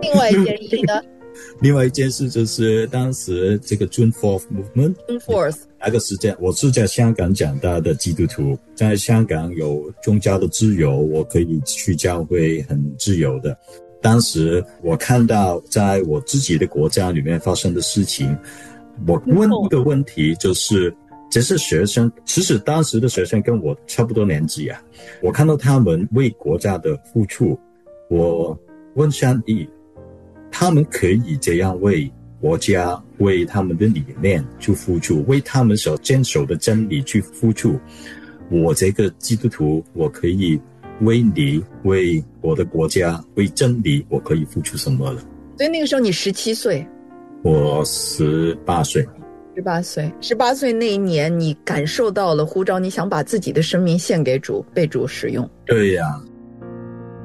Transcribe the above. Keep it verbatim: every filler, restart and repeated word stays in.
另外一件事呢？ 另外一件事就是当时这个 June fourth movement June fourth 那个时间，我是在香港长大的基督徒，在香港有宗教的自由，我可以去教会很自由的。当时我看到在我自己的国家里面发生的事情，我问一个问题，就是这些学生，其实当时的学生跟我差不多年纪啊，我看到他们为国家的付出，我问上帝，他们可以这样为国家，为他们的理念去付出，为他们所坚守的真理去付出，我这个基督徒，我可以为你，为我的国家，为真理，我可以付出什么了？ 所以那个时候你十七岁， 我十八岁。 十八岁，十八岁那一年，你感受到了呼召，你想把自己的生命献给主，被主使用。 对呀、啊，